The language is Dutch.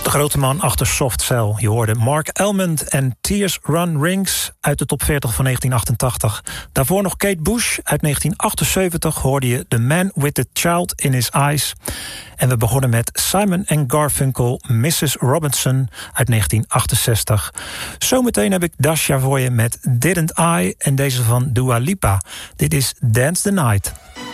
De grote man achter Soft Cell. Je hoorde Mark Almond en Tears Run Rings uit de top 40 van 1988. Daarvoor nog Kate Bush. Uit 1978 hoorde je The Man with the Child in His Eyes. En we begonnen met Simon & Garfunkel, Mrs. Robinson uit 1968. Zometeen heb ik Dasha voor je met Didn't I en deze van Dua Lipa. Dit is Dance the Night.